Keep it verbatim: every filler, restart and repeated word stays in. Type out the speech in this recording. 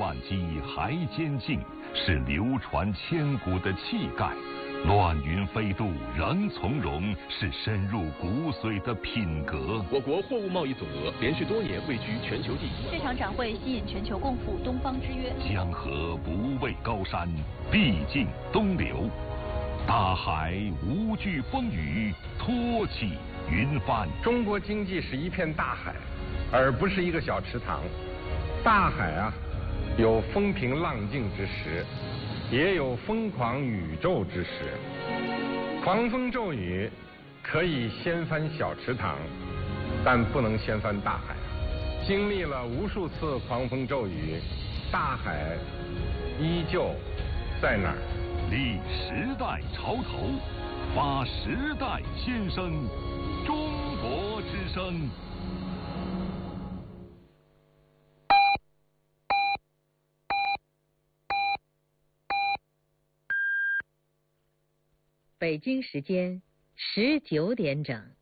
战机还坚劲，是流传千古的气概。乱云飞渡仍从容，是深入骨髓的品格。 我国货物贸易总额连续多年位居全球第一。 这场展会吸引全球共赴东方之约。 江河不畏高山，必尽东流。大海无惧风雨，托起云帆。 中国经济是一片大海，而不是一个小池塘。大海啊，有风平浪静之时，也有疯狂宇宙之时。狂风骤雨可以掀翻小池塘，但不能掀翻大海。经历了无数次狂风骤雨，大海依旧在那儿。 立时代潮头，发时代先声，中国之声。 北京时间十九点整。